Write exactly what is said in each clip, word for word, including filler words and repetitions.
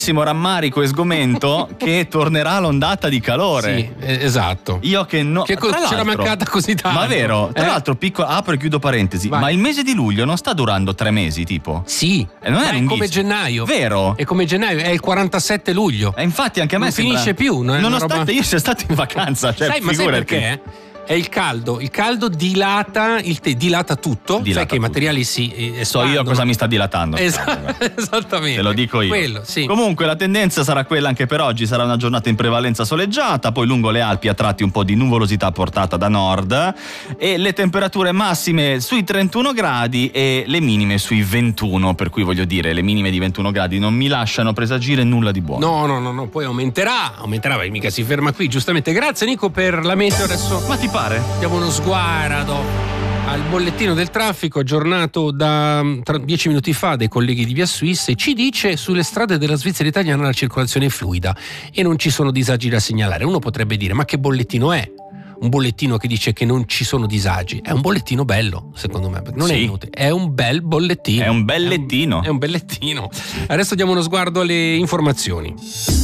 rammarico e sgomento che tornerà l'ondata di calore. Sì, esatto. Io che no. Che co- c'era mancata così tanto. Ma vero, tra eh? l'altro, piccolo, apro e chiudo parentesi. Vai. Ma il mese di luglio non sta durando tre mesi, tipo? Sì. E non è, è come gennaio. Vero? È come gennaio, è il quarantasette luglio. E infatti anche a me non sembra... finisce più. Non Nonostante roba... io sia stato in vacanza. Cioè, sai, ma sai figurati. perché? È il caldo, il caldo dilata il te, dilata tutto, dilata sai che tutto. I materiali si eh, so io cosa mi sta dilatando. Esa- esattamente. Te lo dico io. Quello, sì. Comunque la tendenza sarà quella anche per oggi, sarà una giornata in prevalenza soleggiata, poi lungo le Alpi a tratti un po' di nuvolosità portata da nord e le temperature massime sui trentuno gradi e le minime sui ventuno, per cui voglio dire, le minime di ventuno gradi non mi lasciano presagire nulla di buono. No, no, no, no, poi aumenterà, aumenterà, perché mica si ferma qui, giustamente. Grazie Nico per la meteo adesso. Ma ti pare? Diamo uno sguardo al bollettino del traffico aggiornato da dieci minuti fa dai colleghi di Via Suisse e ci dice: sulle strade della Svizzera italiana la circolazione è fluida e non ci sono disagi da segnalare. Uno potrebbe dire: ma che bollettino è? Un bollettino che dice che non ci sono disagi. È un bollettino bello, secondo me, non sì. È inutile, è un bel bollettino. È un bellettino. È un, è un bellettino. Adesso diamo uno sguardo alle informazioni.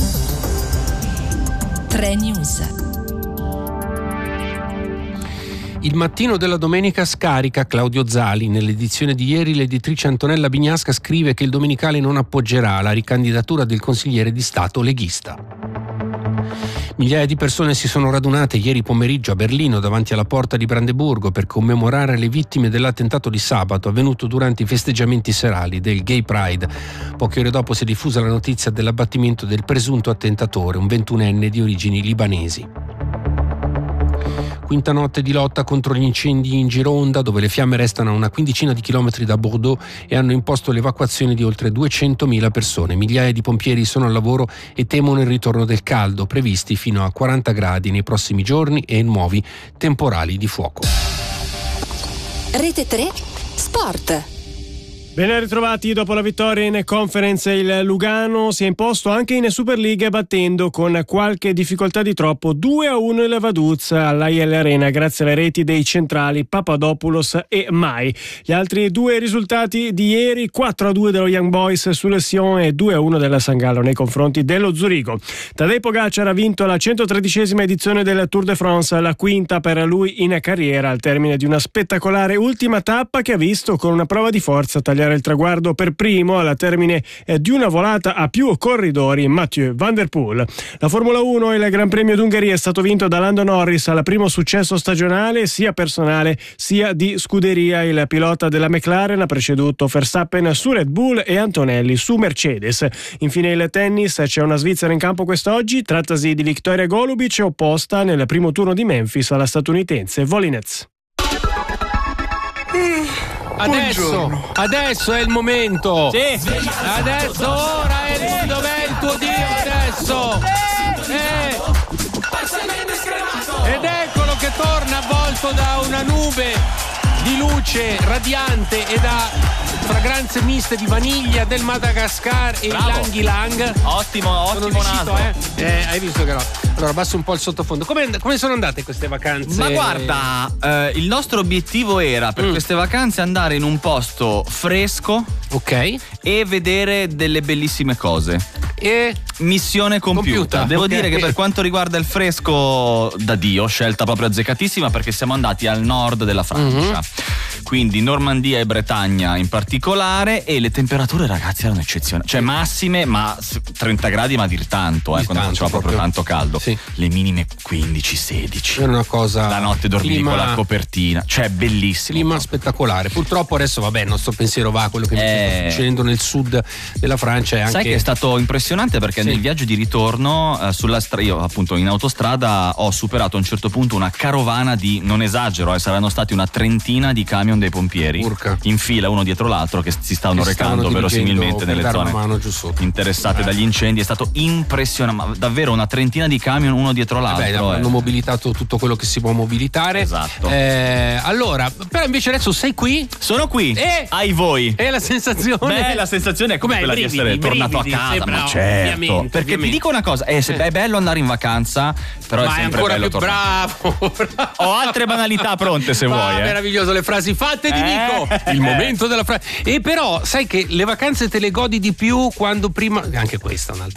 tre News. Il mattino della domenica scarica Claudio Zali. Nell'edizione di ieri l'editrice Antonella Bignasca scrive che il Domenicale non appoggerà la ricandidatura del consigliere di Stato leghista. Migliaia di persone si sono radunate ieri pomeriggio a Berlino davanti alla porta di Brandeburgo per commemorare le vittime dell'attentato di sabato avvenuto durante i festeggiamenti serali del Gay Pride. Poche ore dopo si è diffusa la notizia dell'abbattimento del presunto attentatore, un ventunenne di origini libanesi. Quinta notte di lotta contro gli incendi in Gironda, dove le fiamme restano a una quindicina di chilometri da Bordeaux e hanno imposto l'evacuazione di oltre duecentomila persone. Migliaia di pompieri sono al lavoro e temono il ritorno del caldo, previsti fino a quaranta gradi nei prossimi giorni e nuovi temporali di fuoco. Rete tre Sport. Ben ritrovati. Dopo la vittoria in Conference, il Lugano si è imposto anche in Super League battendo con qualche difficoltà di troppo due a uno il Vaduz all'A I L Arena grazie alle reti dei centrali Papadopoulos e Mai. Gli altri due risultati di ieri: quattro a due dello Young Boys sulle Sion e due a uno della San Gallo nei confronti dello Zurigo. Tadej Pogacar ha vinto la centotredicesima edizione del Tour de France, la quinta per lui in carriera, al termine di una spettacolare ultima tappa che ha visto con una prova di forza tagliare il traguardo per primo alla termine eh, di una volata a più corridori Mathieu Van Der Poel. La Formula uno e il Gran Premio d'Ungheria è stato vinto da Lando Norris al primo successo stagionale sia personale sia di scuderia. Il pilota della McLaren ha preceduto Verstappen su Red Bull e Antonelli su Mercedes. Infine il tennis, c'è una svizzera in campo quest'oggi, trattasi di Victoria Golubic, opposta nel primo turno di Memphis alla statunitense Volinets. Adesso, adesso è il momento. Sì. Adesso, ora è il, dov'è il tuo Dio adesso? Eh. Ed eccolo che torna avvolto da una nube di luce radiante e da fragranze miste di vaniglia del Madagascar e Ylang Ylang. Ottimo, ottimo riuscito, naso. Eh? eh, hai visto che no? Allora abbasso un po' il sottofondo. Come, come sono andate queste vacanze? Ma guarda, eh, il nostro obiettivo era per mm. queste vacanze andare in un posto fresco, ok, e vedere delle bellissime cose. E missione compiuta. compiuta. Devo okay. dire che per quanto riguarda il fresco, da Dio, scelta proprio azzeccatissima, perché siamo andati al nord della Francia. Mm-hmm. Quindi Normandia e Bretagna in particolare, e le temperature, ragazzi, erano eccezionali, cioè massime, ma trenta gradi, ma dir tanto, eh, quando tanto, faceva proprio, proprio tanto caldo. Sì. Le minime quindici sedici. È una cosa. La notte dormivi clima, con la copertina, cioè bellissimo. Clima spettacolare. Purtroppo adesso, vabbè, il nostro pensiero va a quello che eh... sta succedendo nel sud della Francia. E anche... Sai che è stato impressionante perché sì. nel viaggio di ritorno eh, sulla strada, io appunto in autostrada ho superato a un certo punto una carovana di, non esagero, eh, saranno stati una trentina di camion dei pompieri Urca. in fila uno dietro l'altro che si stavano che recando stavano verosimilmente nelle zone mano giù sotto. interessate eh. dagli incendi. È stato impressionante, davvero una trentina di camion uno dietro l'altro. Beh, eh. hanno mobilitato tutto quello che si può mobilitare. Esatto. Eh, allora, però invece adesso sei qui? Sono qui. E ai voi. E la sensazione? Beh, la sensazione è come Com'è, quella brividi, di essere brividi, tornato a casa, sembra, ma certo. Ovviamente, perché ovviamente. ti dico una cosa, è, è bello andare in vacanza, però ma è sempre ancora bello più tornare. bravo, bravo. Ho altre banalità pronte se ma vuoi. Eh. Meraviglioso, le frasi fatte. fatte di Eh. Nico. Il momento della frase. E però sai che le vacanze te le godi di più quando prima. Anche questa è un'altra